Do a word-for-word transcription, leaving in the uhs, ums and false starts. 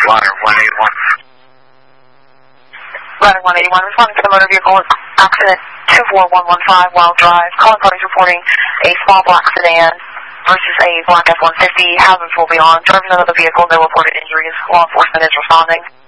Ladder one eighty-one. Ladder one eighty-one, responding to the motor vehicle accident two four one one five Wild Drive. Calling parties reporting a small black sedan versus a black F one fifty. Hazards will be on. Drivers of the vehicle, no reported injuries. Law enforcement is responding.